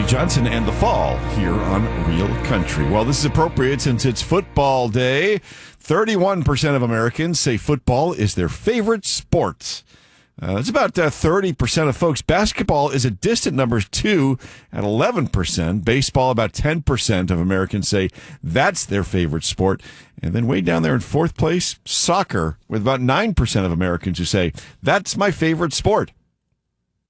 Johnson and the Fall here on Real Country. Well, this is appropriate since it's football day. 31% of Americans say football is their favorite sport. It's about 30% of folks. Basketball is a distant number 2 at 11%. Baseball, about 10% of Americans say that's their favorite sport. And then way down there in fourth place, soccer, with about 9% of Americans who say that's my favorite sport.